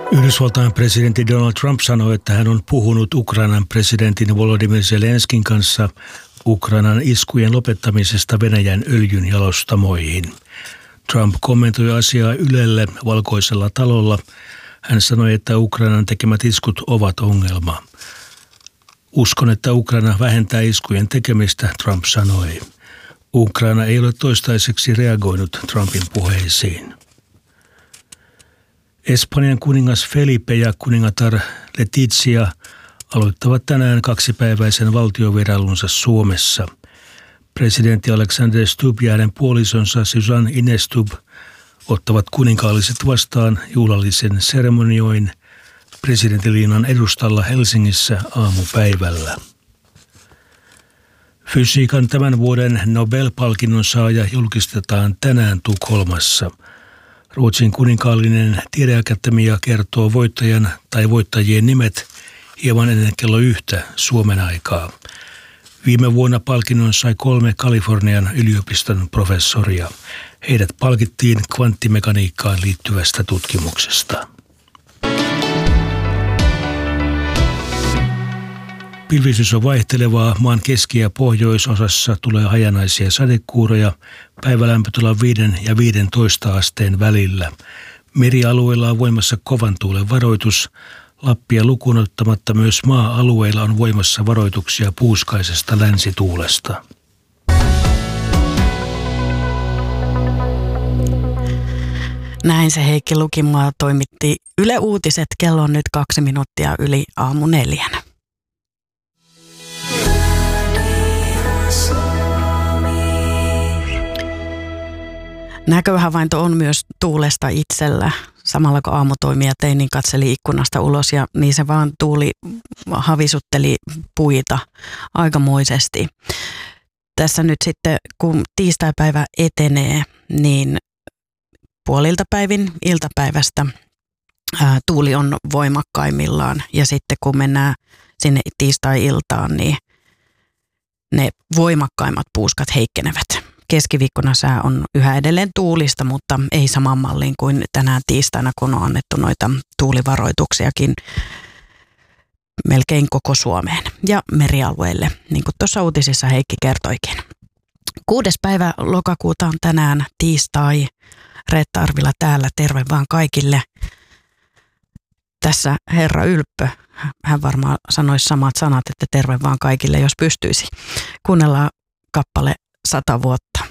Yhdysvaltain presidentti Donald Trump sanoi, että hän on puhunut Ukrainan presidentin Volodymyr Zelenskin kanssa Ukrainan iskujen lopettamisesta Venäjän öljynjalostamoihin. Trump kommentoi asiaa Ylelle Valkoisella talolla. Hän sanoi, että Ukrainan tekemät iskut ovat ongelma. Uskon, että Ukraina vähentää iskujen tekemistä, Trump sanoi. Ukraina ei ole toistaiseksi reagoinut Trumpin puheisiin. Espanjan kuningas Felipe ja kuningatar Letizia aloittavat tänään 2-päiväisen valtiovierailunsa Suomessa. Presidentti Alexander Stubb ja hänen puolisonsa Suzanne Ines Stubb ottavat kuninkaalliset vastaan juhlallisen seremonioin presidentinliinan edustalla Helsingissä aamupäivällä. Fysiikan tämän vuoden Nobel-palkinnon saaja julkistetaan tänään Tukholmassa. Ruotsin kuninkaallinen tiedeakatemia kertoo voittajan tai voittajien nimet hieman ennen kello 1 Suomen aikaa. Viime vuonna palkinnon sai 3 Kalifornian yliopiston professoria. Heidät palkittiin kvanttimekaniikkaan liittyvästä tutkimuksesta. Pilvisyys on vaihtelevaa. Maan keski- ja pohjoisosassa tulee hajanaisia sadekuuroja. Päivälämpötila 5 ja 15 asteen välillä. Merialueilla on voimassa kovan tuulen varoitus. Lappia lukuun ottamatta myös maa-alueilla on voimassa varoituksia puuskaisesta länsituulesta. Näin se Heikki Lukimaa toimitti Yle Uutiset. Kello on nyt 2 minuuttia yli 4:00. Näköhavainto on myös tuulesta itsellä. Samalla kun aamutoimija tein, niin katseli ikkunasta ulos ja niin se vaan tuuli havisutteli puita aikamoisesti. Tässä nyt sitten, kun tiistaipäivä etenee, niin puolilta päivin iltapäivästä tuuli on voimakkaimmillaan. Ja sitten kun mennään sinne tiistai-iltaan, niin ne voimakkaimmat puuskat heikkenevät. Keskiviikkona sää on yhä edelleen tuulista, mutta ei saman malliin kuin tänään tiistaina, kun on annettu noita tuulivaroituksiakin melkein koko Suomeen ja merialueille, niin kuin tuossa uutisissa Heikki kertoikin. 6. päivä lokakuuta on tänään tiistai. Reetta Arvila täällä, terve vaan kaikille. Tässä herra Ylppö, hän varmaan sanoisi samat sanat, että terve vaan kaikille, jos pystyisi. Kuunnellaan kappale 100 vuotta.